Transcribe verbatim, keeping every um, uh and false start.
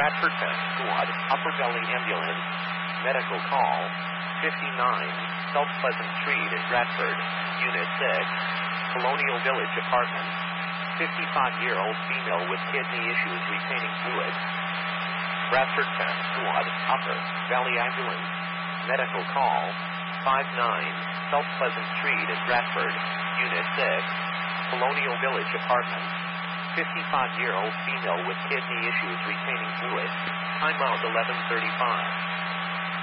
Bradford Pest Squad, Upper Valley Ambulance, medical call, fifty-nine, South Pleasant Street in Bradford, Unit six, Colonial Village Apartments, fifty-five-year-old female with kidney issues retaining fluid. Bradford Pest Squad, Upper Valley Ambulance, medical call, five nine, South Pleasant Street in Bradford, Unit six, Colonial Village Apartments, fifty-five-year-old female with kidney issues retaining fluid. Time out eleven thirty-five.